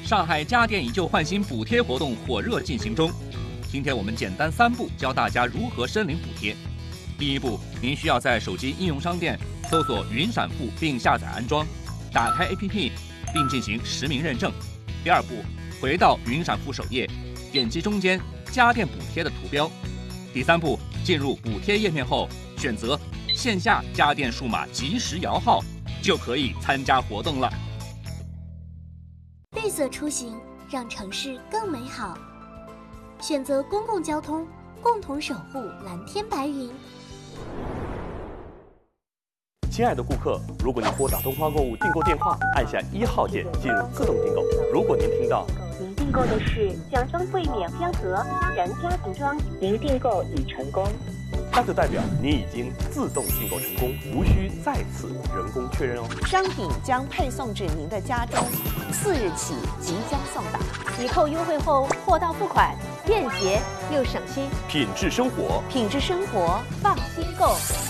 上海家电以旧换新补贴活动火热进行中。今天我们简单3步教大家如何申领补贴。第1步，您需要在手机应用商店搜索云闪付并下载安装，打开 APP 并进行实名认证。第2步，回到云闪付首页，点击中间家电补贴的图标。第3步，进入补贴页面后，选择线下家电数码即时摇号，就可以参加活动了。 绿色出行，让城市更美好。选择公共交通，共同守护蓝天白云。 亲爱的顾客，如果您拨打东方购物订购电话，按下1号键进入自动订购。如果您听到您订购的是奖装柜免标盒人家瓶装，您订购已成功， 那就代表您已经自动订购成功，无需再次人工确认哦。 商品将配送至您的家中，4日起即将送达。 抵扣优惠后，货到付款，便捷又省心。 品质生活， 品质生活，放心购。